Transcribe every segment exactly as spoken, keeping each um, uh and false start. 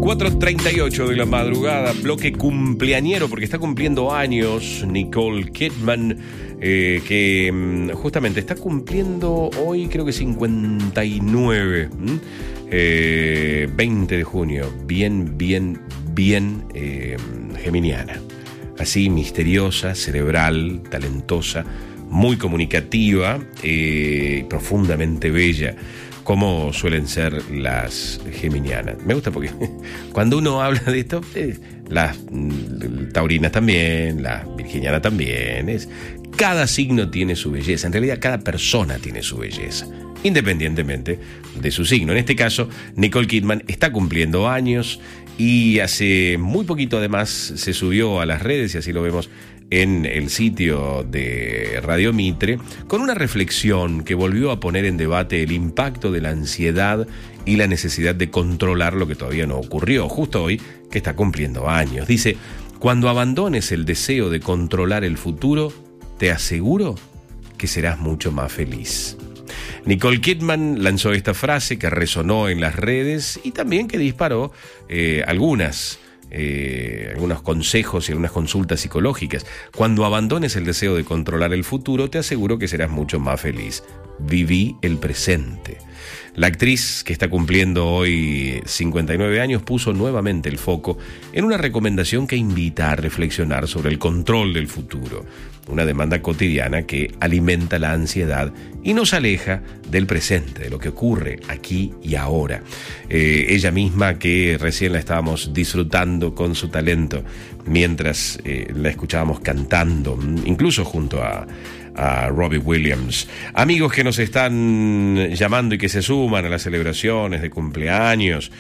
cuatro treinta y ocho de la madrugada, bloque cumpleañero, porque está cumpliendo años Nicole Kidman, eh, que justamente está cumpliendo hoy, creo que cincuenta y nueve, eh, veinte de junio, bien, bien, bien eh, geminiana. Así, misteriosa, cerebral, talentosa, muy comunicativa, eh, profundamente bella, como suelen ser las geminianas. Me gusta porque cuando uno habla de esto, eh, las taurinas también, las virginianas también, es, cada signo tiene su belleza, en realidad cada persona tiene su belleza, independientemente de su signo. En este caso, Nicole Kidman está cumpliendo años y hace muy poquito además se subió a las redes, y así lo vemos en el sitio de Radio Mitre, con una reflexión que volvió a poner en debate el impacto de la ansiedad y la necesidad de controlar lo que todavía no ocurrió, justo hoy que está cumpliendo años. Dice: cuando abandones el deseo de controlar el futuro, te aseguro que serás mucho más feliz. Nicole Kidman lanzó esta frase que resonó en las redes y también que disparó eh, algunas Eh, algunos consejos y algunas consultas psicológicas. Cuando abandones el deseo de controlar el futuro, te aseguro que serás mucho más feliz. Viví el presente. La actriz, que está cumpliendo hoy cincuenta y nueve años, puso nuevamente el foco en una recomendación que invita a reflexionar sobre el control del futuro, una demanda cotidiana que alimenta la ansiedad y nos aleja del presente, de lo que ocurre aquí y ahora. Eh, ella misma, que recién la estábamos disfrutando con su talento mientras eh, la escuchábamos cantando, incluso junto a a Robbie Williams. Amigos que nos están llamando y que se suman a las celebraciones de cumpleaños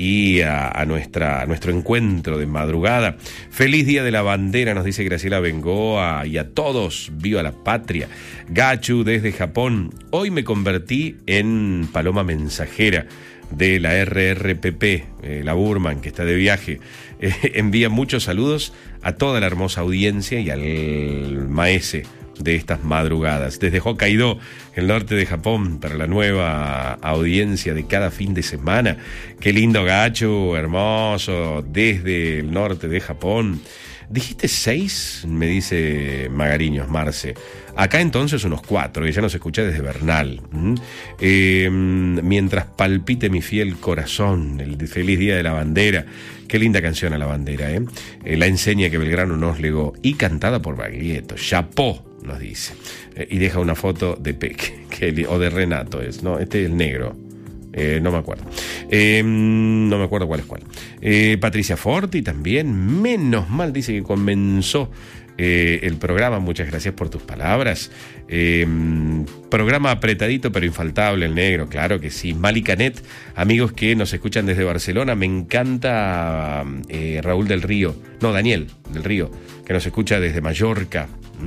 y a, a, nuestra, a nuestro encuentro de madrugada. Feliz Día de la Bandera, nos dice Graciela Bengoa, y a todos, viva la patria. Gachu desde Japón: hoy me convertí en paloma mensajera de la R R P P, eh, la Burman, que está de viaje. Eh, envía muchos saludos a toda la hermosa audiencia y al maese de estas madrugadas. Desde Hokkaido, el norte de Japón, para la nueva audiencia de cada fin de semana. Qué lindo, Gacho, hermoso, desde el norte de Japón. ¿Dijiste seis? Me dice Magariños Marce. Acá entonces unos cuatro, y ya nos escucha desde Bernal. ¿Mm? Eh, mientras palpite mi fiel corazón, el feliz Día de la Bandera. Qué linda canción a la bandera, ¿eh? Eh, la enseña que Belgrano nos legó, y cantada por Baglietto. Chapó, nos dice. Eh, y deja una foto de Peque, que, o de Renato es, ¿no? Este es el negro. Eh, no me acuerdo. Eh, no me acuerdo cuál es cuál. Eh, Patricia Forti también. Menos mal, dice que comenzó eh, el programa. Muchas gracias por tus palabras. Eh, programa apretadito pero infaltable, el negro, claro que sí. Mali Canet, amigos que nos escuchan desde Barcelona. Me encanta eh, Raúl del Río. No, Daniel del Río, que nos escucha desde Mallorca.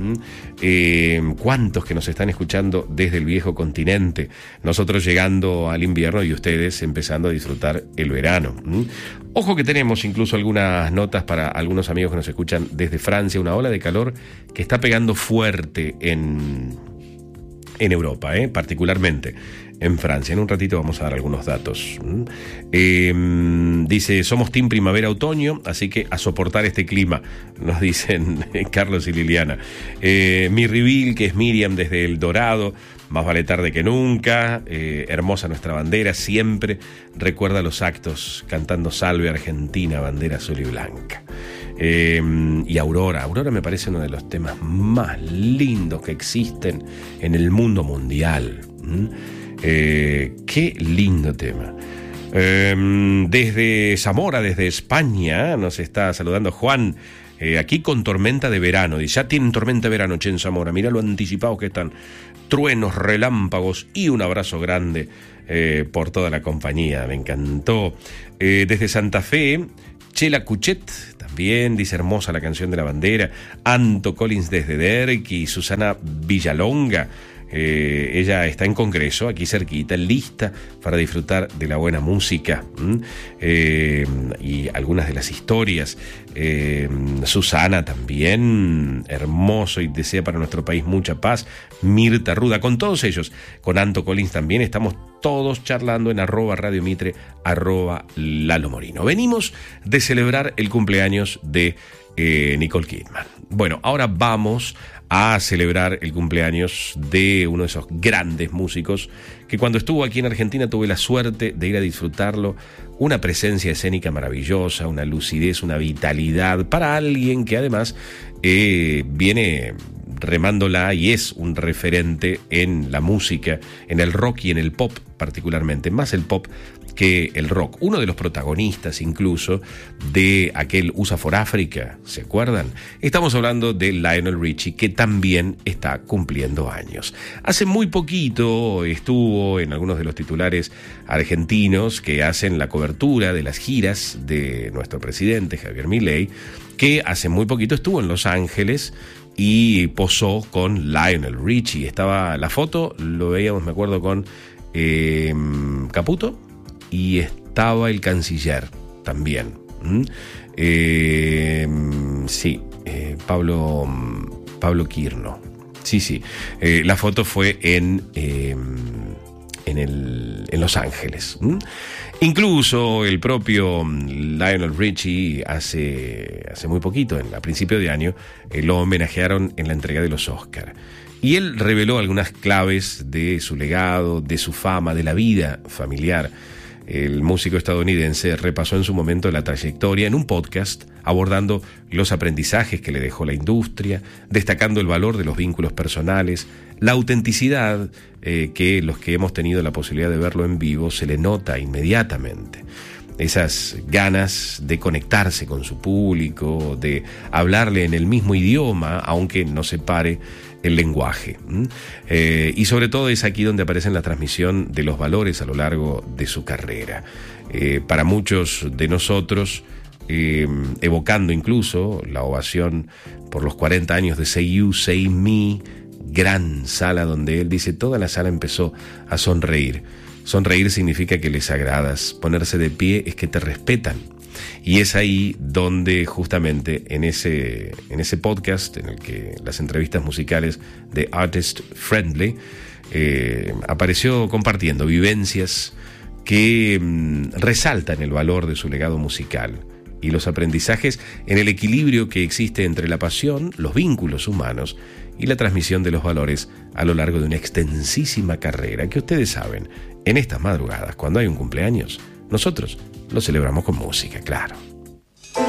Eh, cuántos que nos están escuchando desde el viejo continente, nosotros llegando al invierno y ustedes empezando a disfrutar el verano. Ojo que tenemos incluso algunas notas para algunos amigos que nos escuchan desde Francia, una ola de calor que está pegando fuerte en, en Europa, ¿eh? Particularmente en Francia. En un ratito vamos a dar algunos datos. Eh, dice: somos team primavera-otoño, así que a soportar este clima, nos dicen Carlos y Liliana. Eh, mi reveal, que es Miriam desde El Dorado: más vale tarde que nunca. Eh, hermosa nuestra bandera, siempre recuerda los actos cantando Salve Argentina, bandera azul y blanca. Eh, y Aurora, Aurora me parece uno de los temas más lindos que existen en el mundo mundial. ¿Mm? Eh, qué lindo tema. Eh, desde Zamora, desde España, nos está saludando Juan, eh, aquí con tormenta de verano. Dice: ya tienen tormenta de verano, che, en Zamora. Mirá lo anticipados que están. Truenos, relámpagos y un abrazo grande eh, por toda la compañía. Me encantó. Eh, desde Santa Fe, Chela Cuchet también dice: hermosa la canción de la bandera. Anto Collins desde Derqui, Susana Villalonga. Eh, ella está en Congreso, aquí cerquita, lista para disfrutar de la buena música eh, y algunas de las historias. Eh, Susana también, hermoso y desea para nuestro país mucha paz. Mirta Ruda, con todos ellos, con Anto Collins también, estamos todos charlando en arroba Radio Mitre, arroba Lalo Morino. Venimos de celebrar el cumpleaños de eh, Nicole Kidman. Bueno, ahora vamos a celebrar el cumpleaños de uno de esos grandes músicos que cuando estuvo aquí en Argentina tuve la suerte de ir a disfrutarlo. Una presencia escénica maravillosa, una lucidez, una vitalidad para alguien que además eh, viene remándola y es un referente en la música, en el rock y en el pop particularmente, más el pop que el rock. Uno de los protagonistas incluso de aquel U S A for Africa, ¿se acuerdan? Estamos hablando de Lionel Richie, que también está cumpliendo años. Hace muy poquito estuvo en algunos de los titulares argentinos que hacen la cobertura de las giras de nuestro presidente Javier Milei, que hace muy poquito estuvo en Los Ángeles y posó con Lionel Richie. Estaba la foto, lo veíamos, me acuerdo, con eh, Caputo, y estaba el canciller también. ¿Mm? Eh, sí, eh, Pablo, Pablo Quirno. Sí, sí. Eh, la foto fue en, eh, en, el, en Los Ángeles. ¿Mm? Incluso el propio Lionel Richie hace, hace muy poquito, en, a principio de año, eh, lo homenajearon en la entrega de los Oscar. Y él reveló algunas claves de su legado, de su fama, de la vida familiar. El músico estadounidense repasó en su momento la trayectoria en un podcast, abordando los aprendizajes que le dejó la industria, destacando el valor de los vínculos personales, la autenticidad eh, que los que hemos tenido la posibilidad de verlo en vivo se le nota inmediatamente. Esas ganas de conectarse con su público, de hablarle en el mismo idioma, aunque no separe el lenguaje. Eh, y sobre todo es aquí donde aparece la transmisión de los valores a lo largo de su carrera. Eh, para muchos de nosotros, eh, evocando incluso la ovación por los cuarenta años de Say You, Say Me, gran sala donde él dice, toda la sala empezó a sonreír. Sonreír significa que les agradas, ponerse de pie es que te respetan. Y es ahí donde justamente en ese, en ese podcast, en el que las entrevistas musicales de Artist Friendly, eh, apareció compartiendo vivencias que mm, resaltan el valor de su legado musical y los aprendizajes en el equilibrio que existe entre la pasión, los vínculos humanos y la transmisión de los valores a lo largo de una extensísima carrera que ustedes saben, en estas madrugadas, cuando hay un cumpleaños, nosotros lo celebramos con música, claro.